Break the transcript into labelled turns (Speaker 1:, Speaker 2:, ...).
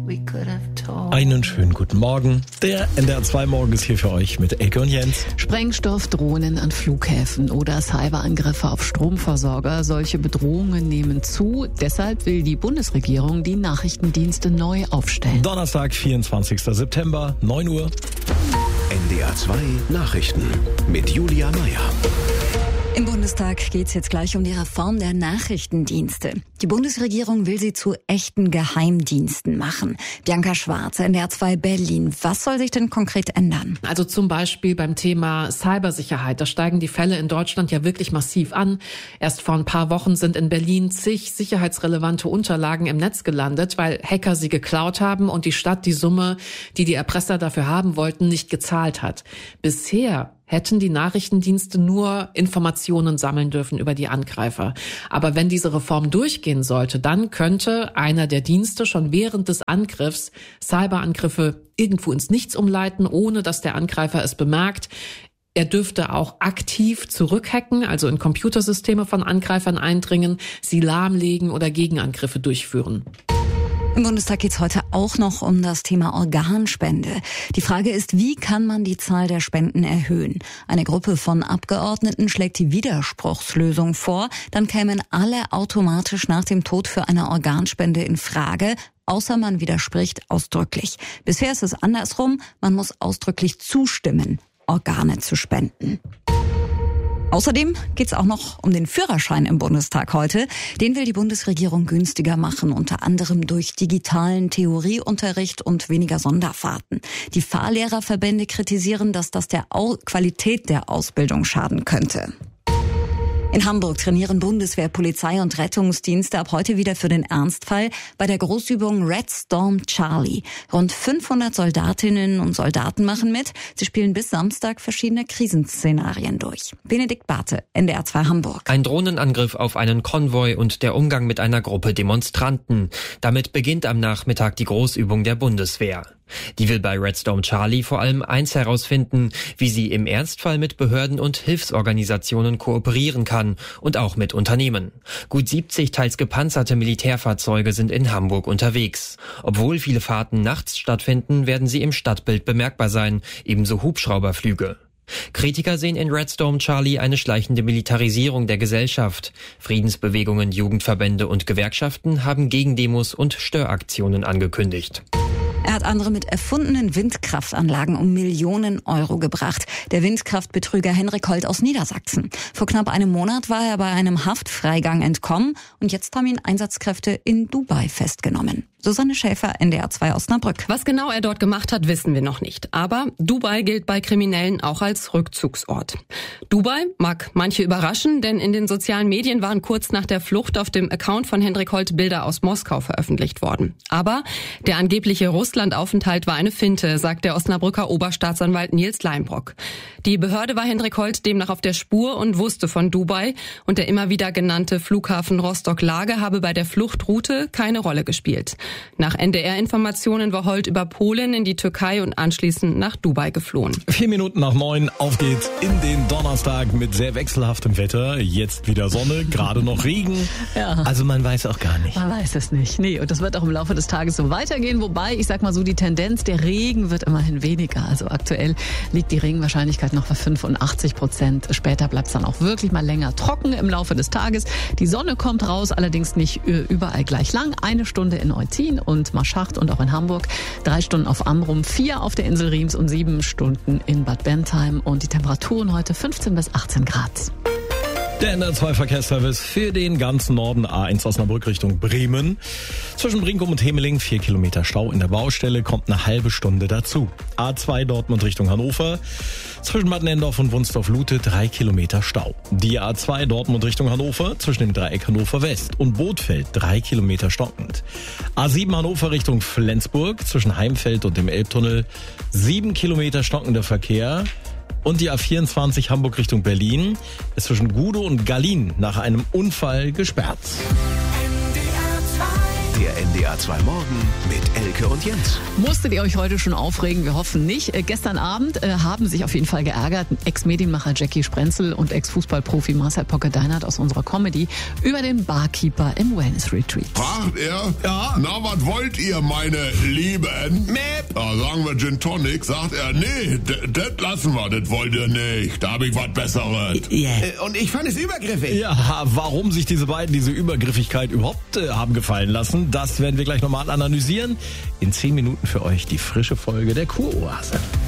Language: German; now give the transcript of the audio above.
Speaker 1: Einen schönen guten Morgen. Der NDR 2 Morgen ist hier für euch mit Elke und Jens.
Speaker 2: Sprengstoff, Drohnen an Flughäfen oder Cyberangriffe auf Stromversorger. Solche Bedrohungen nehmen zu. Deshalb will die Bundesregierung die Nachrichtendienste neu aufstellen.
Speaker 1: Donnerstag, 24. September, 9 Uhr.
Speaker 3: NDR 2 Nachrichten mit Julia Meyer.
Speaker 4: Im Bundestag geht es jetzt gleich um die Reform der Nachrichtendienste. Die Bundesregierung will sie zu echten Geheimdiensten machen. Bianca Schwarz, NDR 2 Berlin. Was soll sich denn konkret ändern?
Speaker 5: Also zum Beispiel beim Thema Cybersicherheit. Da steigen die Fälle in Deutschland ja wirklich massiv an. Erst vor ein paar Wochen sind in Berlin zig sicherheitsrelevante Unterlagen im Netz gelandet, weil Hacker sie geklaut haben und die Stadt die Summe, die die Erpresser dafür haben wollten, nicht gezahlt hat. Bisher hätten die Nachrichtendienste nur Informationen sammeln dürfen über die Angreifer. Aber wenn diese Reform durchgehen sollte, dann könnte einer der Dienste schon während des Angriffs Cyberangriffe irgendwo ins Nichts umleiten, ohne dass der Angreifer es bemerkt. Er dürfte auch aktiv zurückhacken, also in Computersysteme von Angreifern eindringen, sie lahmlegen oder Gegenangriffe durchführen.
Speaker 4: Im Bundestag geht es heute auch noch um das Thema Organspende. Die Frage ist, wie kann man die Zahl der Spenden erhöhen? Eine Gruppe von Abgeordneten schlägt die Widerspruchslösung vor. Dann kämen alle automatisch nach dem Tod für eine Organspende in Frage, außer man widerspricht ausdrücklich. Bisher ist es andersrum, man muss ausdrücklich zustimmen, Organe zu spenden. Außerdem geht es auch noch um den Führerschein im Bundestag heute. Den will die Bundesregierung günstiger machen, unter anderem durch digitalen Theorieunterricht und weniger Sonderfahrten. Die Fahrlehrerverbände kritisieren, dass das der Qualität der Ausbildung schaden könnte. In Hamburg trainieren Bundeswehr, Polizei und Rettungsdienste ab heute wieder für den Ernstfall bei der Großübung Red Storm Charlie. Rund 500 Soldatinnen und Soldaten machen mit. Sie spielen bis Samstag verschiedene Krisenszenarien durch. Benedikt Barthe, NDR 2 Hamburg.
Speaker 6: Ein Drohnenangriff auf einen Konvoi und der Umgang mit einer Gruppe Demonstranten. Damit beginnt am Nachmittag die Großübung der Bundeswehr. Die will bei Red Storm Charlie vor allem eins herausfinden, wie sie im Ernstfall mit Behörden und Hilfsorganisationen kooperieren kann und auch mit Unternehmen. Gut 70 teils gepanzerte Militärfahrzeuge sind in Hamburg unterwegs. Obwohl viele Fahrten nachts stattfinden, werden sie im Stadtbild bemerkbar sein, ebenso Hubschrauberflüge. Kritiker sehen in Red Storm Charlie eine schleichende Militarisierung der Gesellschaft. Friedensbewegungen, Jugendverbände und Gewerkschaften haben Gegendemos und Störaktionen angekündigt.
Speaker 4: Er hat andere mit erfundenen Windkraftanlagen um Millionen Euro gebracht. Der Windkraftbetrüger Henrik Holt aus Niedersachsen. Vor knapp einem Monat war er bei einem Haftfreigang entkommen und jetzt haben ihn Einsatzkräfte in Dubai festgenommen. Susanne Schäfer, NDR 2 Osnabrück.
Speaker 7: Was genau er dort gemacht hat, wissen wir noch nicht. Aber Dubai gilt bei Kriminellen auch als Rückzugsort. Dubai mag manche überraschen, denn in den sozialen Medien waren kurz nach der Flucht auf dem Account von Henrik Holt Bilder aus Moskau veröffentlicht worden. Aber der angebliche Russlandaufenthalt war eine Finte, sagt der Osnabrücker Oberstaatsanwalt Nils Leinbrock. Die Behörde war Henrik Holt demnach auf der Spur und wusste von Dubai. Und der immer wieder genannte Flughafen Rostock-Lage habe bei der Fluchtroute keine Rolle gespielt. Nach NDR-Informationen war Holt über Polen in die Türkei und anschließend nach Dubai geflohen.
Speaker 1: 4 Minuten nach 9, auf geht's in den Donnerstag mit sehr wechselhaftem Wetter. Jetzt wieder Sonne, gerade noch Regen.
Speaker 2: Ja.
Speaker 1: Also man weiß auch gar nicht.
Speaker 2: Man weiß es nicht. Nee, und das wird auch im Laufe des Tages so weitergehen. Wobei, ich sag mal so, die Tendenz, der Regen wird immerhin weniger. Also aktuell liegt die Regenwahrscheinlichkeit noch bei 85%. Später bleibt es dann auch wirklich mal länger trocken im Laufe des Tages. Die Sonne kommt raus, allerdings nicht überall gleich lang. 1 Stunde in Eutin und Marschacht und auch in Hamburg, 3 Stunden auf Amrum, 4 auf der Insel Riems und 7 Stunden in Bad Bentheim. Und die Temperaturen heute 15 bis 18 Grad.
Speaker 1: Der NDR 2 Verkehrsservice für den ganzen Norden, A1 Osnabrück Richtung Bremen. Zwischen Brinkum und Hemeling 4 Kilometer Stau in der Baustelle, kommt eine halbe Stunde dazu. A2 Dortmund Richtung Hannover. Zwischen Bad Nendorf und Wunstorf-Lute 3 Kilometer Stau. Die A2 Dortmund Richtung Hannover zwischen dem Dreieck Hannover West und Bothfeld 3 Kilometer stockend. A7 Hannover Richtung Flensburg zwischen Heimfeld und dem Elbtunnel 7 Kilometer stockender Verkehr. Und die A24 Hamburg Richtung Berlin ist zwischen Gudow und Gallien nach einem Unfall gesperrt.
Speaker 3: Der NDR 2 Morgen mit Elke und Jens.
Speaker 2: Musstet ihr euch heute schon aufregen? Wir hoffen nicht. Gestern Abend haben sich auf jeden Fall geärgert Ex-Medienmacher Jackie Sprenzel und Ex-Fußballprofi Marcel Pocke-Deinert aus unserer Comedy über den Barkeeper im Wellness-Retreat.
Speaker 8: Fragt er? Ja. Na, was wollt ihr, meine Lieben?
Speaker 9: Mäp.
Speaker 8: Da sagen wir Gin Tonic. Sagt er, nee, das lassen wir, das wollt ihr nicht. Da hab ich was Besseres.
Speaker 9: Yeah. Und ich fand es übergriffig.
Speaker 1: Ja, warum sich diese beiden diese Übergriffigkeit überhaupt haben gefallen lassen, das werden wir gleich nochmal analysieren. In 10 Minuten für euch die frische Folge der Kuroase.